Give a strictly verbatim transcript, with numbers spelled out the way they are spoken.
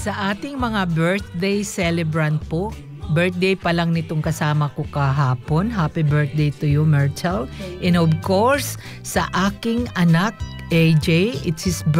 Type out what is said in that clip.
sa ating mga birthday celebrant po. Birthday pa lang nitong kasama ko kahapon. Happy birthday to you, Myrtle. And of course, sa aking anak, A J, it's his birthday.